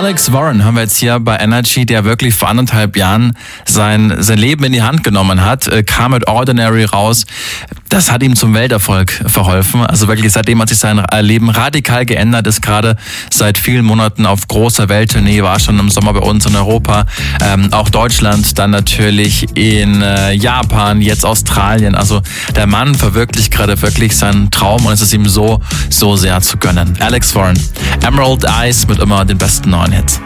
Alex Warren haben wir jetzt hier bei Energy, der wirklich vor 1,5 Jahren sein Leben in die Hand genommen hat, kam mit Ordinary raus. Das hat ihm zum Welterfolg verholfen. Also wirklich seitdem hat sich sein Leben radikal geändert, ist gerade seit vielen Monaten auf großer Welttournee, war schon im Sommer bei uns in Europa, auch Deutschland, dann natürlich in Japan, jetzt Australien. Also der Mann verwirklicht gerade wirklich seinen Traum und es ist ihm so sehr zu gönnen. Alex Warren, Emerald Eyes mit immer den besten neuen Hits.